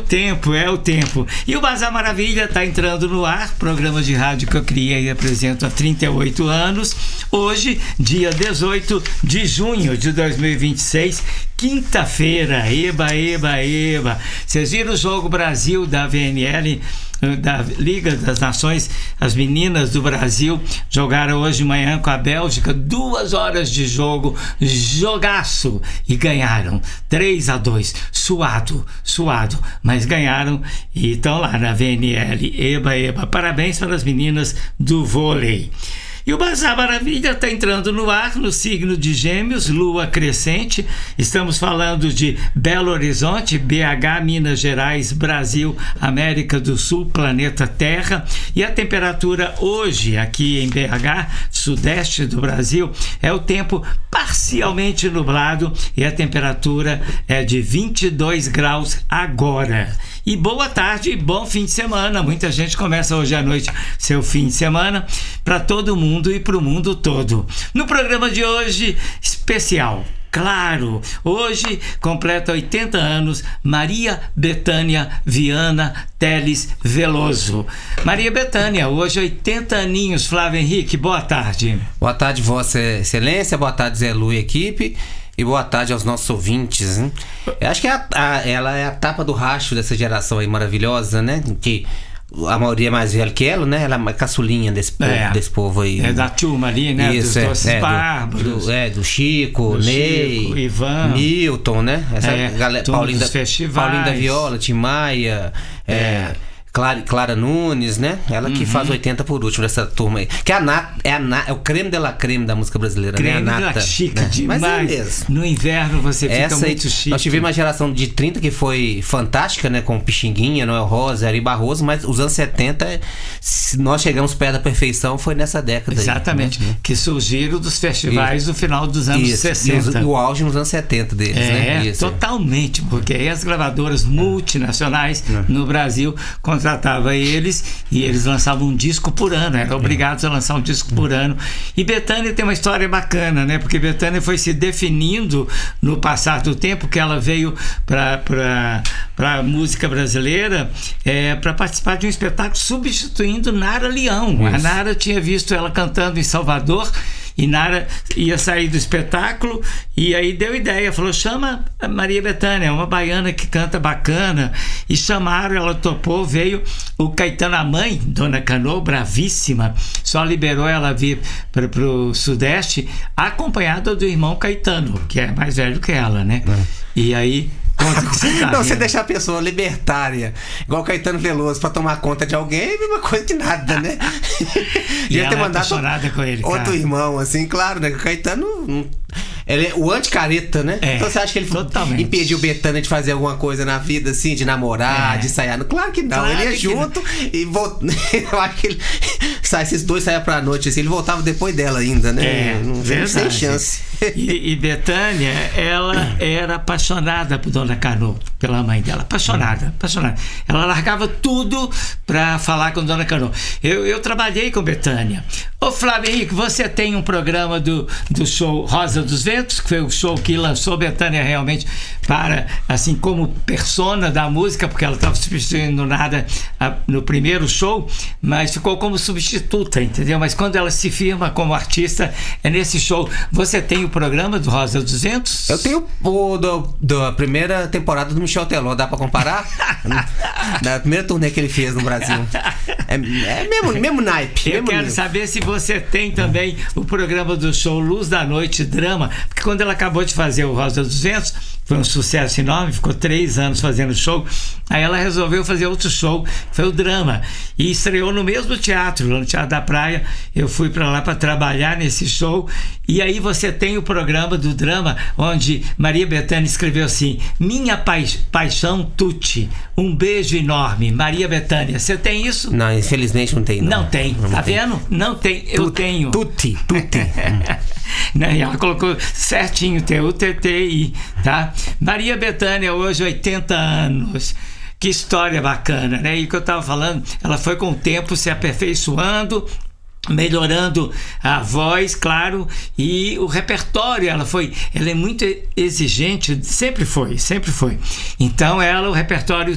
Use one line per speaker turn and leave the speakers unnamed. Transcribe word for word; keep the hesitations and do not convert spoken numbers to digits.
tempo, é o tempo. E o Bazar Maravilha está entrando no ar, programa de rádio que eu criei e apresento há trinta e oito anos. Hoje, dia dezoito de junho de dois mil e vinte e seis, quinta-feira. Eba, eba, eba. Vocês viram o jogo Brasil da V N L, da Liga das Nações? As meninas do Brasil jogaram hoje de manhã com a Bélgica, duas horas de jogo, jogaço, e ganharam três a dois, suado, suado, mas ganharam e estão lá na V N L. Eba, eba, parabéns para as meninas do vôlei. E o Bazar Maravilha está entrando no ar no signo de Gêmeos, lua crescente. Estamos falando de Belo Horizonte, B H, Minas Gerais, Brasil, América do Sul, planeta Terra. E a temperatura hoje aqui em B H, sudeste do Brasil, é o tempo parcialmente nublado e a temperatura é de vinte e dois graus agora. E boa tarde e bom fim de semana. Muita gente começa hoje à noite seu fim de semana para todo mundo e para o mundo todo. No programa de hoje, especial. Claro, hoje completa oitenta anos Maria Bethânia Viana Teles Veloso. Maria Bethânia, hoje oitenta aninhos. Flávio Henrique, boa tarde.
Boa tarde, Vossa Excelência, boa tarde, Zé Lu e equipe. E boa tarde aos nossos ouvintes, hein? Eu acho que é a, a, ela é a tapa do racho dessa geração aí maravilhosa, né? Que a maioria é mais velha que ela, né? Ela é uma caçulinha desse povo, é, desse povo aí.
É da turma ali, né?
Isso,
dos
é,
doces
é,
bárbaros.
Do, do, é, do Chico,
do
Ney,
Chico, Ivan,
Milton, né? Essa
é,
galera, Paulinho da, Paulinho da Viola, Tim Maia, é... é Clara, Clara Nunes, né? Ela que uhum. faz oitenta por último dessa turma aí. Que é a nata, é, a nata, é o creme de la creme da música brasileira,
creme
né? A nata.
Chique
né?
demais.
Mas é mesmo.
No inverno você fica
Essa
muito
aí,
chique.
Nós tivemos uma geração de trinta que foi fantástica, né? Com Pixinguinha, Noel Rosa, Ari Barroso, mas os anos setenta, se nós chegamos perto da perfeição, foi nessa década.
Exatamente. Aí, né? Que surgiram dos festivais
Isso.
do final dos anos
Isso.
sessenta.
E o auge nos anos setenta deles,
é,
né?
Isso. Totalmente, porque aí as gravadoras multinacionais é. no Brasil contratavam eles e eles lançavam um disco por ano, eram obrigados a lançar um disco por ano. E Bethânia tem uma história bacana, né? Porque Bethânia foi se definindo no passar do tempo, que ela veio para a música brasileira é, para participar de um espetáculo substituindo Nara Leão. Isso. A Nara tinha visto ela cantando em Salvador e Nara ia sair do espetáculo e aí deu ideia, falou, chama a Maria Bethânia, é uma baiana que canta bacana, e chamaram, ela topou, veio o Caetano, a mãe, Dona Canô, bravíssima, só liberou ela vir para o Sudeste, acompanhada do irmão Caetano, que é mais velho que ela, né? É. E aí Você tá
não, você deixar a pessoa libertária, igual Caetano Veloso, pra tomar conta de alguém, é a mesma coisa que nada, né?
E ela ter mandado é com ele,
outro
cara.
irmão, assim, claro, né? O Caetano, ele é o anti-careta, né? É, então você acha que ele totalmente. impediu Bethânia de fazer alguma coisa na vida, assim, de namorar, é. de sair? Claro que não, claro ele ia junto não. e volta. Eu acho que ele sai, esses dois saíam pra noite, assim, ele voltava depois dela ainda, né?
É,
não
verdade.
Sem chance.
E, e Bethânia, ela era apaixonada por Dona Canô, pela mãe dela, apaixonada, apaixonada. Ela largava tudo pra falar com Dona Canô. Eu, eu trabalhei com Bethânia. Ô Flávio Henrique, você tem um programa do, do show Rosa dos Ventos, que foi o show que lançou Bethânia realmente para, assim, como persona da música, porque ela estava substituindo nada a, no primeiro show, mas ficou como substituta, entendeu? Mas quando ela se firma como artista, é nesse show. Você tem o programa do Rosa dos Ventos?
Eu tenho o do, da primeira temporada do Michel Teló, dá pra comparar? Da primeira turnê que ele fez no Brasil. É, é mesmo, mesmo naipe.
Eu
mesmo
quero
nível.
saber se você tem também o programa do show Luz da Noite Drama, porque quando ela acabou de fazer o Rosa dos Ventos, foi um sucesso enorme, ficou três anos fazendo show, aí ela resolveu fazer outro show, foi o Drama, e estreou no mesmo teatro, no Teatro da Praia. Eu fui para lá para trabalhar nesse show, e aí você tem o programa do Drama, onde Maria Bethânia escreveu assim: minha pa paixão Tuti, um beijo enorme, Maria Bethânia. Você tem isso?
Não, infelizmente não tem. Não,
não tem, não tá tem. Vendo? Não tem, eu
Tuti,
tenho.
Tuti, Tuti.
Não, e ela colocou certinho, T U T T I, tá? Maria Bethânia, hoje oitenta anos. Que história bacana, né? E o que eu estava falando, ela foi com o tempo se aperfeiçoando, melhorando a voz, claro, e o repertório. Ela foi, ela é muito exigente, sempre foi, sempre foi. Então ela, o repertório